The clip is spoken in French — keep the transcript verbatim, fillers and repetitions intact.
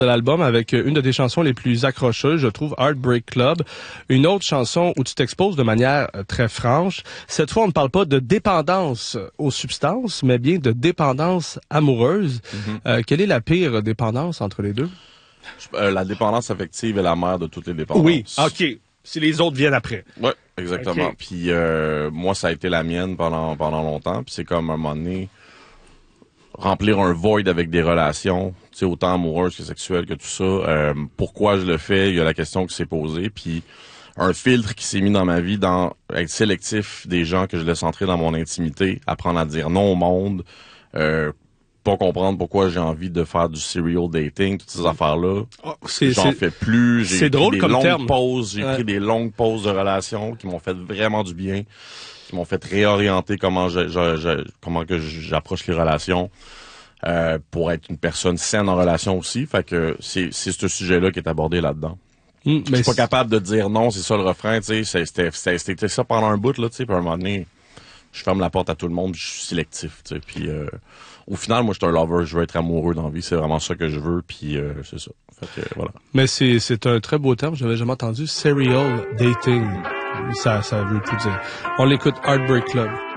de l'album avec une de tes chansons les plus accrocheuses, je trouve, Heartbreak Club. Une autre chanson où tu t'exposes de manière très franche. Cette fois, on ne parle pas de dépendance aux substances, mais bien de dépendance amoureuse. Mm-hmm. Euh, quelle est la pire dépendance entre les deux? Euh, la dépendance affective est la mère de toutes les dépendances. Oui, OK. Si les autres viennent après. Oui, exactement. Okay. Puis euh, moi, ça a été la mienne pendant pendant longtemps. Puis c'est comme, à un moment donné, remplir un void avec des relations, tu sais, autant amoureuses que sexuelles que tout ça. Euh, pourquoi je le fais? Il y a la question qui s'est posée. Puis un filtre qui s'est mis dans ma vie, dans être sélectif des gens que je laisse entrer dans mon intimité, apprendre à dire non au monde, euh, pas comprendre pourquoi j'ai envie de faire du serial dating, toutes ces affaires-là. Oh, J'en fais plus. J'ai pris drôle des comme longues terme. pauses. J'ai ouais. pris des longues pauses de relations qui m'ont fait vraiment du bien, qui m'ont fait réorienter comment je, je, je comment que j'approche les relations euh, pour être une personne saine en relation aussi. Fait que c'est c'est ce sujet-là qui est abordé là-dedans. Mmh, je suis pas capable de dire non, c'est ça le refrain, tu sais. C'était c'était ça pendant un bout là, tu sais. Puis à un moment donné, je ferme la porte à tout le monde, je suis sélectif, tu sais. Puis euh, au final, moi, je suis un lover, je veux être amoureux dans la vie, c'est vraiment ça que je veux, puis euh, c'est ça. Fait que, voilà. Mais c'est c'est un très beau terme, j'avais jamais entendu, serial dating. Ça ça veut tout dire. On l'écoute, Heartbreak Club.